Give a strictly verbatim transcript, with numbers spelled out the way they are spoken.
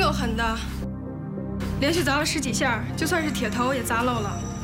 够狠的，连续砸了十几下，就算是铁头也砸漏了。